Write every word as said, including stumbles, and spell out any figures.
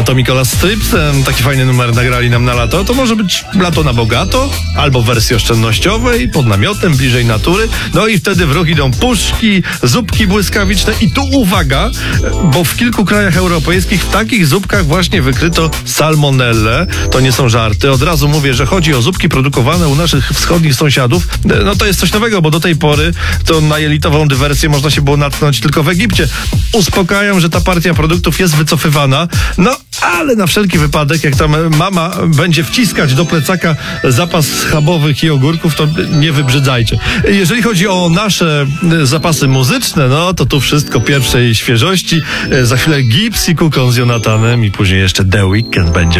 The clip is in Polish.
A to Mikola Strips, taki fajny numer nagrali nam na lato. To może być lato na bogato, albo w wersji oszczędnościowej, pod namiotem, bliżej natury. No i wtedy w ruch idą puszki, zupki błyskawiczne. I tu uwaga, bo w kilku krajach europejskich w takich zupkach właśnie wykryto salmonellę. To nie są żarty. Od razu mówię, że chodzi o zupki produkowane u naszych wschodnich sąsiadów. No to jest coś nowego, bo do tej pory to na jelitową dywersję można się było natknąć tylko w Egipcie. Uspokajam, że ta partia produktów jest wycofywana. No, ale na wszelki wypadek, jak tam mama będzie wciskać do plecaka zapas schabowych i ogórków, to nie wybrzydzajcie. Jeżeli chodzi o nasze zapasy muzyczne, no to tu wszystko pierwszej świeżości. Za chwilę Gypsy Cook z Jonathanem i później jeszcze The Weeknd będzie.